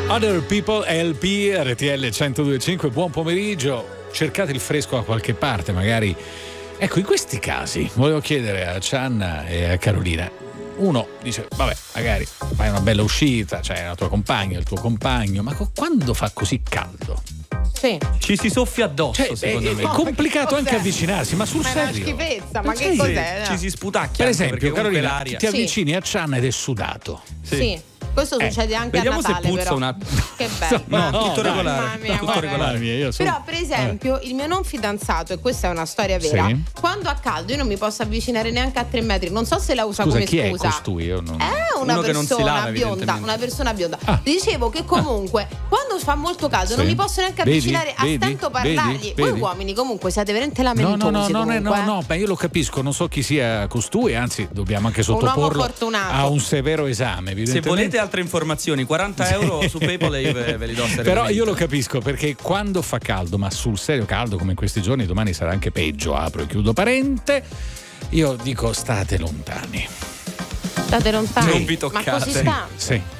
Other People LP, RTL 102.5, buon pomeriggio. Cercate il fresco da qualche parte, magari. Ecco, in questi casi volevo chiedere a Cianna e a Carolina. Uno dice, vabbè, magari fai una bella uscita, c'è la tua compagna, il tuo compagno, ma quando fa così caldo? Sì. Ci si soffia addosso, secondo me. È complicato anche avvicinarsi, ma sul Ma è serio. una schifezza, ma Sì. che cos'è? Ci si sputacchia. Per anche, esempio, perché comunque Carolina, l'aria. ti avvicini a Cianna ed è sudato. Sì. Questo succede anche Vediamo a Natale, se puzza però. una. Che bello. No, No, tutto dai. regolare. Mamma mia, Tutto guarda. regolare. Io sono- Però, per esempio, il mio non fidanzato, e questa è una storia vera, Sì. quando ha caldo io non mi posso avvicinare neanche a 3 metri. Non so se la usa Scusa, come chi scusa. è costui? Io non... È una Uno che non si persona lava, bionda, evidentemente. una persona bionda. Ah. Dicevo che comunque quando fa molto caldo non Sì. mi posso neanche Vedi? avvicinare a Vedi? stento parlargli. Vedi? Voi Vedi? uomini comunque siete veramente No, lamentosi. no, ma io lo capisco, non so chi sia costui, anzi dobbiamo anche uomo sottoporlo fortunato. a un severo esame, Se evidentemente. volete altre informazioni, 40 euro su PayPal e io ve li do seriamente. Però io lo capisco, perché quando fa caldo, ma sul serio caldo come in questi giorni, domani sarà anche peggio, apro e chiudo parente, io dico state lontani. State lontani. Non vi Ma toccate. così sta. Sì.